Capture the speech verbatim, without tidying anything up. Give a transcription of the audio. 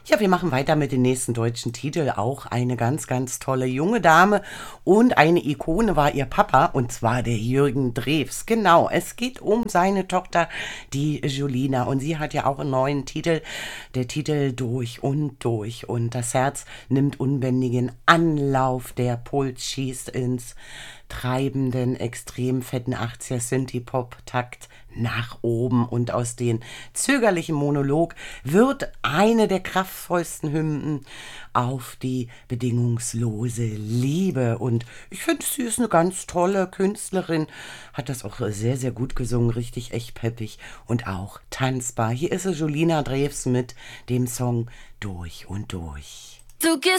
Ja, wir machen weiter mit dem nächsten deutschen Titel. Auch eine ganz, ganz tolle junge Dame und eine Ikone war ihr Papa, und zwar der Jürgen Drews. Genau, es geht um seine Tochter, die Julina, und sie hat ja auch einen neuen Titel, der Titel Durch und Durch. Und das Herz nimmt unbändigen Anlauf, der Puls schießt ins treibenden, extrem fetten achtziger Synthie-Pop-Takt nach oben, und aus den zögerlichen Monolog wird eine der kraftvollsten Hymnen auf die bedingungslose Liebe. Und ich finde, sie ist eine ganz tolle Künstlerin, hat das auch sehr, sehr gut gesungen, richtig echt peppig und auch tanzbar. Hier ist es Julina Drews mit dem Song Durch und Durch. Du gehst